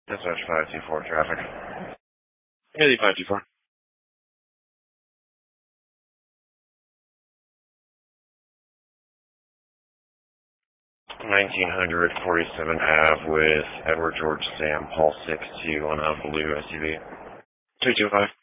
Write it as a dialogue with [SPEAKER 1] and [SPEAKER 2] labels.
[SPEAKER 1] Dispatch 524 traffic.
[SPEAKER 2] Haley 524.
[SPEAKER 1] 1947 Ave with Edward George Sam Paul 6-2 on a blue SUV.
[SPEAKER 2] 325.